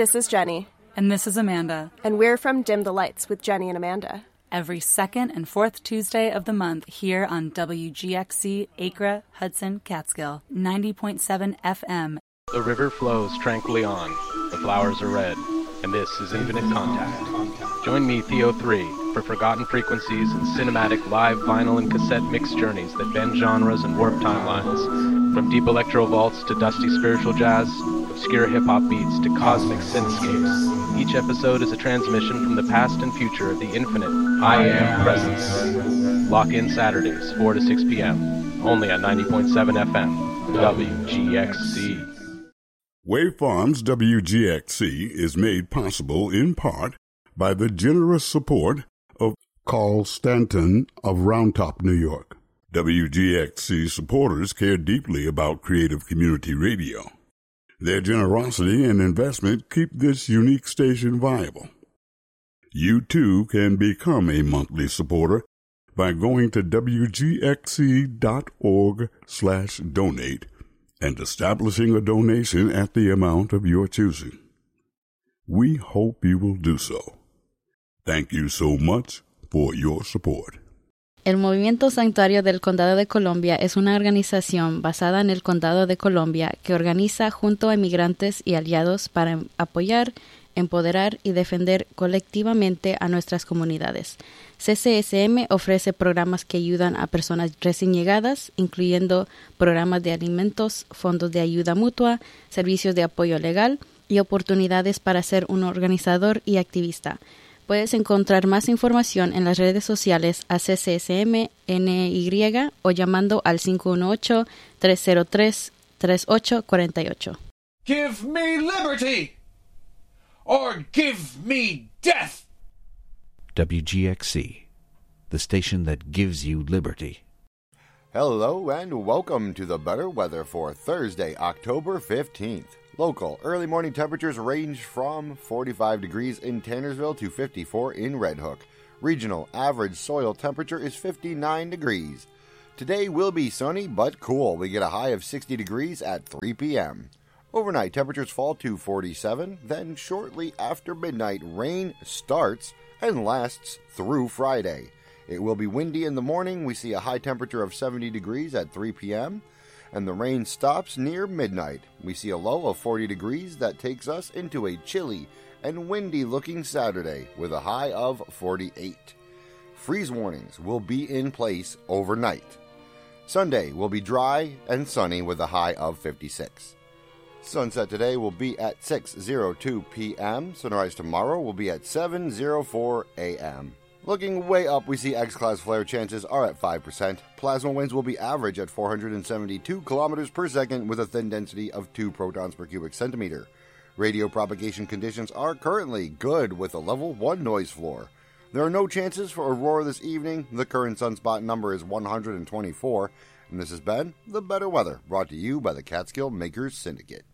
This is Jenny. And this is Amanda. And we're from Dim the Lights with Jenny and Amanda. Every second and fourth Tuesday of the month here on WGXC, Acra, Hudson, Catskill, 90.7 FM. The river flows tranquilly on, the flowers are red, and this is Infinite Contact. Join me, Theo3, for forgotten frequencies and cinematic live vinyl and cassette mixed journeys that bend genres and warp timelines. From deep electro vaults to dusty spiritual jazz, obscure hip-hop beats to cosmic synthscapes. Each episode is a transmission from the past and future of the infinite I Am Presence. Lock in Saturdays, 4 to 6 p.m., only at 90.7 FM, WGXC. Wave Farms WGXC is made possible in part by the generous support of Carl Stanton of Round Top, New York. WGXC supporters care deeply about creative community radio. Their generosity and investment keep this unique station viable. You too can become a monthly supporter by going to wgxc.org/donate and establishing a donation at the amount of your choosing. We hope you will do so. Thank you so much for your support. El Movimiento Santuario del Condado de Columbia es una organización basada en el Condado de Columbia que organiza junto a inmigrantes y aliados para apoyar, empoderar y defender colectivamente a nuestras comunidades. CCSM ofrece programas que ayudan a personas recién llegadas, incluyendo programas de alimentos, fondos de ayuda mutua, servicios de apoyo legal y oportunidades para ser un organizador y activista. Puedes encontrar más información en las redes sociales a CCSM NY o llamando al 518-303-3848. Give me liberty or give me death. WGXC, the station that gives you liberty. Hello and welcome to the better weather for Thursday, October 15th. Local early morning temperatures range from 45 degrees in Tannersville to 54 in Red Hook. Regional average soil temperature is 59 degrees. Today will be sunny but cool. We get a high of 60 degrees at 3 p.m. Overnight temperatures fall to 47, then shortly after midnight rain starts and lasts through Friday. It will be windy in the morning. We see a high temperature of 70 degrees at 3 p.m. and the rain stops near midnight. We see a low of 40 degrees that takes us into a chilly and windy-looking Saturday with a high of 48. Freeze warnings will be in place overnight. Sunday will be dry and sunny with a high of 56. Sunset today will be at 6:02 p.m. Sunrise tomorrow will be at 7:04 a.m. Looking way up, we see X-class flare chances are at 5%. Plasma winds will be average at 472 kilometers per second with a thin density of 2 protons per cubic centimeter. Radio propagation conditions are currently good with a level 1 noise floor. There are no chances for aurora this evening. The current sunspot number is 124. And this has been The Better Weather, brought to you by the Catskill Makers Syndicate.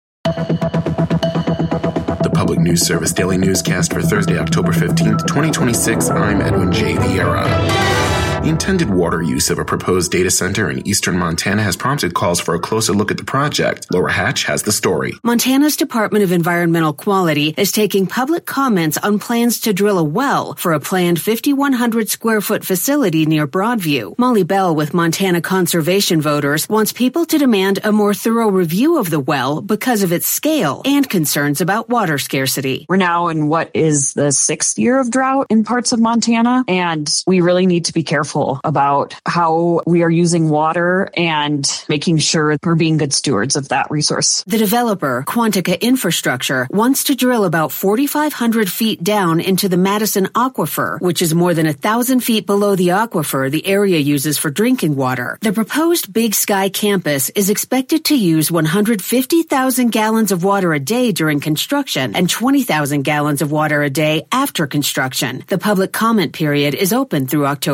The Public News Service Daily Newscast for Thursday, October 15th, 2026. I'm Edwin J. Vieira. The intended water use of a proposed data center in eastern Montana has prompted calls for a closer look at the project. Laura Hatch has the story. Montana's Department of Environmental Quality is taking public comments on plans to drill a well for a planned 5,100 square foot facility near Broadview. Molly Bell with Montana Conservation Voters wants people to demand a more thorough review of the well because of its scale and concerns about water scarcity. We're now in what is the 6th year of drought in parts of Montana, and we really need to be careful about how we are using water and making sure we're being good stewards of that resource. The developer, Quantica Infrastructure, wants to drill about 4,500 feet down into the Madison Aquifer, which is more than 1,000 feet below the aquifer the area uses for drinking water. The proposed Big Sky campus is expected to use 150,000 gallons of water a day during construction and 20,000 gallons of water a day after construction. The public comment period is open through October 29th.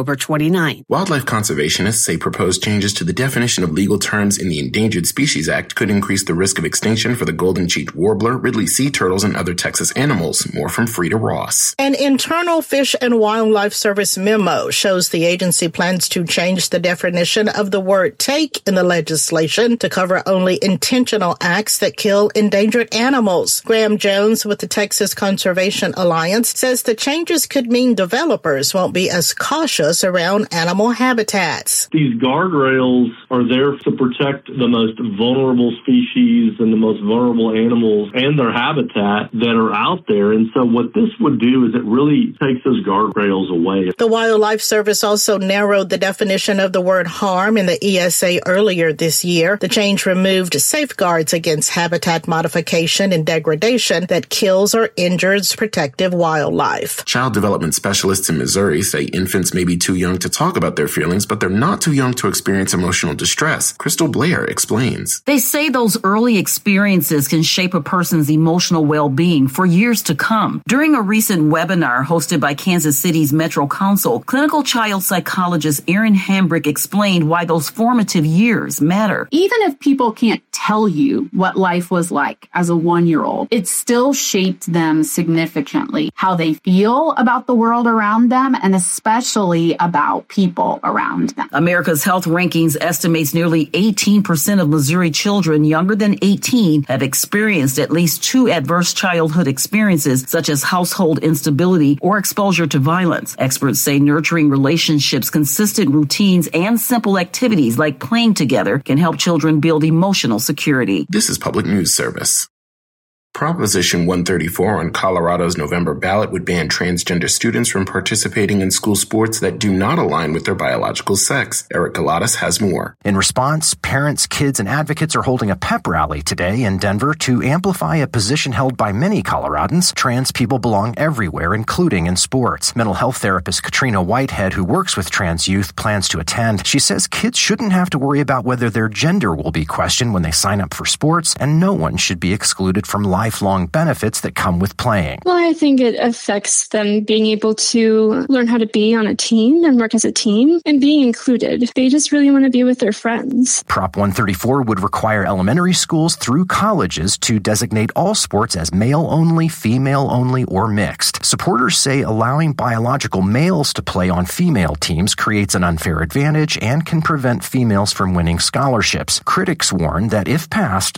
1949. Wildlife conservationists say proposed changes to the definition of legal terms in the Endangered Species Act could increase the risk of extinction for the golden-cheeked warbler, Ridley sea turtles, and other Texas animals. More from Frida Ross. An internal Fish and Wildlife Service memo shows the agency plans to change the definition of the word take in the legislation to cover only intentional acts that kill endangered animals. Graham Jones with the Texas Conservation Alliance says the changes could mean developers won't be as cautious around animal habitats. These guardrails are there to protect the most vulnerable species and the most vulnerable animals and their habitat that are out there. And so what this would do is it really takes those guardrails away. The Wildlife Service also narrowed the definition of the word harm in the ESA earlier this year. The change removed safeguards against habitat modification and degradation that kills or injures protective wildlife. Child development specialists in Missouri say infants may be too young to talk about their feelings, but they're not too young to experience emotional distress. Crystal Blair explains. They say those early experiences can shape a person's emotional well-being for years to come. During a recent webinar hosted by Kansas City's Metro Council, clinical child psychologist Erin Hambrick explained why those formative years matter. Even if people can't tell you what life was like as a 1-year-old, it still shaped them significantly, how they feel about the world around them and especially about people around them. America's Health Rankings estimates nearly 18% of Missouri children younger than 18 have experienced at least 2 adverse childhood experiences, such as household instability or exposure to violence. Experts say nurturing relationships, consistent routines, and simple activities like playing together can help children build emotional security. This is Public News Service. Proposition 134 on Colorado's November ballot would ban transgender students from participating in school sports that do not align with their biological sex. Eric Galatas has more. In response, parents, kids, and advocates are holding a pep rally today in Denver to amplify a position held by many Coloradans. Trans people belong everywhere, including in sports. Mental health therapist Katrina Whitehead, who works with trans youth, plans to attend. She says kids shouldn't have to worry about whether their gender will be questioned when they sign up for sports, and no one should be excluded from lifelong benefits that come with playing. Well, I think it affects them being able to learn how to be on a team and work as a team and being included. They just really want to be with their friends. Prop 134 would require elementary schools through colleges to designate all sports as male only, female only, or mixed. Supporters say allowing biological males to play on female teams creates an unfair advantage and can prevent females from winning scholarships. Critics warn that if passed,